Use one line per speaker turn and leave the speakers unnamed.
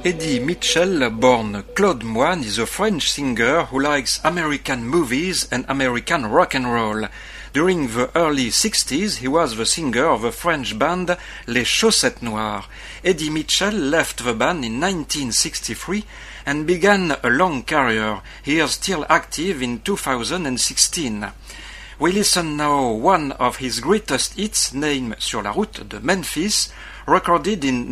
Eddie Mitchell, born Claude Moine, is a French singer who likes American movies and American rock and roll. During the early 60s, he was the singer of the French band Les Chaussettes Noires. Eddie Mitchell left the band in 1963 and began a long career. He is still active in 2016. We listen now one of his greatest hits, named Sur la route de Memphis, recorded in